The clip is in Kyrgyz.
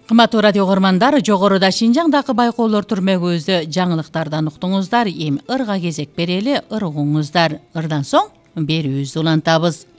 Кымбаттуу радио көрмандар, жогоруда Шинжаңдагы байкоолор түрмөгүбүздү жаңылыктардан уктуңуздар. Эми ырга кезек берели, ыргуңуздар. Ырдан соң берүүбүздү улантабыз.